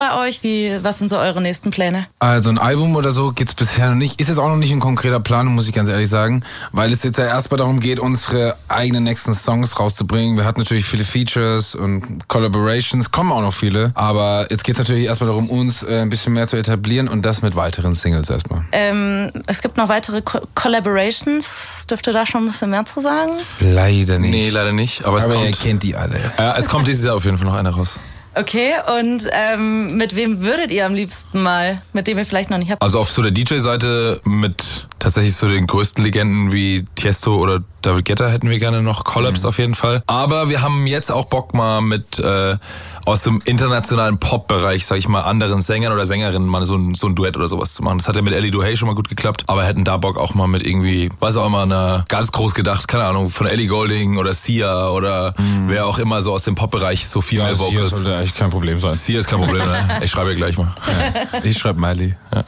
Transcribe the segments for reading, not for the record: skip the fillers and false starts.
bei euch? Was sind so eure nächsten Pläne? Also ein Album oder so gibt's bisher noch nicht. Ist jetzt auch noch nicht ein konkreter Plan, muss ich ganz ehrlich sagen, weil es jetzt ja erstmal darum geht, unsere eigenen nächsten Songs rauszubringen. Wir hatten natürlich viele Features und Collaborations, kommen auch noch viele, aber jetzt geht's natürlich erstmal darum, uns ein bisschen mehr zu etablieren und das mit weiteren Singles erstmal. Es gibt noch weitere Collaborations. Dürft ihr da schon ein bisschen mehr zu sagen? Leider nicht. Nee, leider nicht. Aber ihr kennt die alle. Ja, es kommt dieses Jahr auf jeden Fall noch einer raus. Okay, und mit wem würdet ihr am liebsten mal, mit dem ihr vielleicht noch nicht habt? Also auf so der DJ-Seite mit tatsächlich so den größten Legenden wie Tiesto oder David Guetta hätten wir gerne noch Collabs auf jeden Fall. Aber wir haben jetzt auch Bock mal mit aus dem internationalen Pop-Bereich, sag ich mal, anderen Sängern oder Sängerinnen mal so ein Duett oder sowas zu machen. Das hat ja mit Ellie Duhay schon mal gut geklappt, aber hätten da Bock auch mal mit irgendwie, was auch immer, einer ganz groß gedacht, keine Ahnung, von Ellie Goulding oder Sia oder wer auch immer so aus dem Pop-Bereich so viel mehr Vocals. Sia sollte eigentlich kein Problem sein. Sia ist kein Problem, ne? Ich schreibe ihr gleich mal. Ja. Ich schreibe Miley. Ja.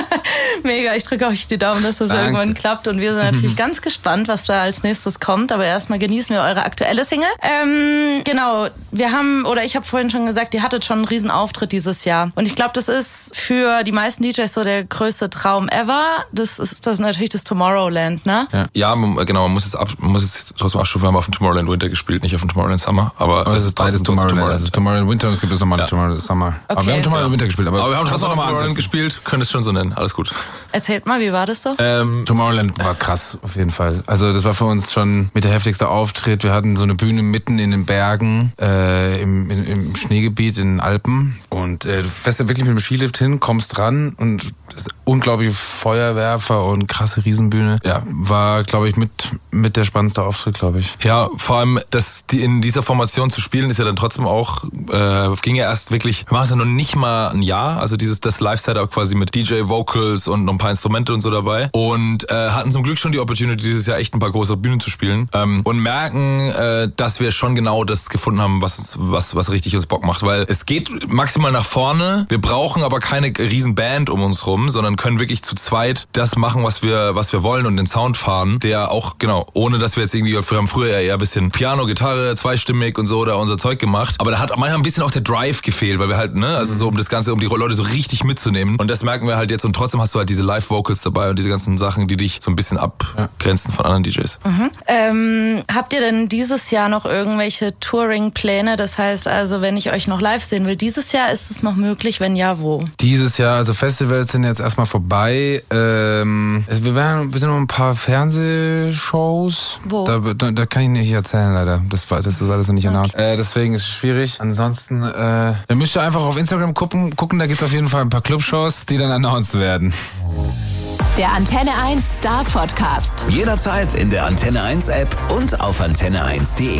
Mega, ich drücke euch die Daumen, dass das irgendwann klappt und wir sind natürlich ganz gespannt, was da als nächstes kommt, aber erstmal genießen wir eure aktuelle Single. Genau, ich habe vorhin schon gesagt, ihr hattet schon einen riesen Auftritt dieses Jahr und ich glaube, das ist für die meisten DJs so der größte Traum ever. Das ist natürlich das Tomorrowland, ne? Ja, genau, man muss es trotzdem abstufen, wir haben auf dem Tomorrowland Winter gespielt, nicht auf dem Tomorrowland Summer, aber es ist beides Tomorrowland. Also Tomorrowland Winter und es gibt das normale Tomorrowland Summer. Okay. Aber wir haben Tomorrowland Winter gespielt. Aber wir haben trotzdem noch Tomorrowland gespielt, können es schon so nennen, alles gut. Erzählt mal, wie war das so? Tomorrowland war krass, auf jeden Fall. Also das war für uns schon mit der heftigste Auftritt. Wir hatten so eine Bühne mitten in den Bergen, im Schneegebiet in den Alpen. Und du fährst da wirklich mit dem Skilift hin, kommst ran und das unglaubliche Feuerwerfer und krasse Riesenbühne. Ja, war, glaube ich, mit der spannendste Auftritt, glaube ich. Ja, vor allem, in dieser Formation zu spielen, ist ja dann trotzdem auch, ging ja erst wirklich, wir machen es ja noch nicht mal ein Jahr, also das Live-Setup quasi mit DJ-Vocals und noch ein paar Instrumente und so dabei und hatten zum Glück schon die Opportunity, dieses Jahr echt ein paar große Bühnen zu spielen und merken, dass wir schon genau das gefunden haben, was richtig uns Bock macht, weil es geht maximal nach vorne, wir brauchen aber keine riesen Band um uns rum, sondern können wirklich zu zweit das machen, was wir wollen und den Sound fahren, der auch, genau, ohne dass wir jetzt irgendwie, wir haben früher eher ein bisschen Piano, Gitarre, zweistimmig und so da unser Zeug gemacht, aber da hat manchmal ein bisschen auch der Drive gefehlt, weil wir halt, also so um das Ganze, um die Leute so richtig mitzunehmen und das merken wir halt jetzt und trotzdem hast du halt diese Live-Vocals dabei und diese ganzen Sachen, die dich so ein bisschen abgrenzen von anderen DJs. Habt ihr denn dieses Jahr noch irgendwelche Touring-Pläne? Das heißt also, wenn ich euch noch live sehen will, dieses Jahr ist es noch möglich, wenn ja, wo? Dieses Jahr, also Festivals sind jetzt erstmal vorbei. Wir sind noch ein paar Fernsehshows. Wo? Da kann ich nicht erzählen, leider. Das ist alles noch nicht announced. Deswegen ist es schwierig. Ansonsten, dann müsst ihr einfach auf Instagram gucken, da gibt's auf jeden Fall ein paar Clubshows, die dann announced werden. Der Antenne 1 Star Podcast. Jederzeit in der Antenne 1 App und auf antenne1.de.